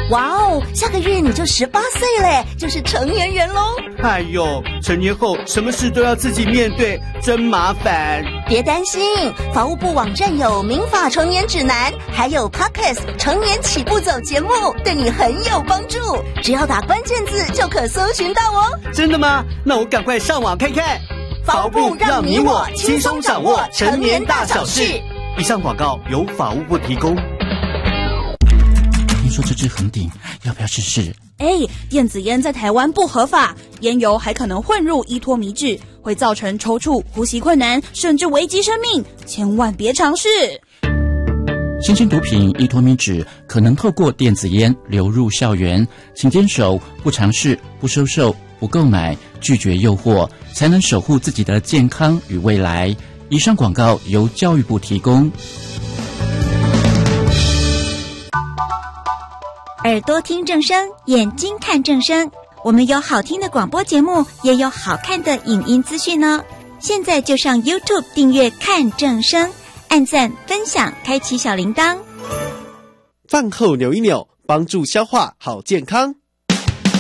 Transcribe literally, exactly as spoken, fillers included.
哇哦，下个月你就十八岁嘞，就是成年人咯。 哎呦，成年后什么事都要自己面对，真麻烦。 别担心，法务部网站有民法成年指南，还有 Podcast 成年起步走节目，对你很有帮助。只要打关键字就可搜寻到哦。 真的吗？那我赶快上网看看。 法务部让你我轻松掌握成年大小事。 以上广告由法务部提供。 听说这支横顶，要不要试试？ 哎，电子烟在台湾不合法，烟油还可能混入依托米脂，会造成抽搐、呼吸困难，甚至危及生命，千万别尝试。 新型毒品依托米脂可能透过电子烟流入校园，请坚守不尝试、不收受、不购买，拒绝诱惑，才能守护自己的健康与未来。以上广告由教育部提供。 耳朵听正声，眼睛看正声。我们有好听的广播节目，也有好看的影音资讯哦。现在就上 YouTube 订阅看正声，按赞、分享，开启小铃铛。 饭后扭一扭，帮助消化好健康。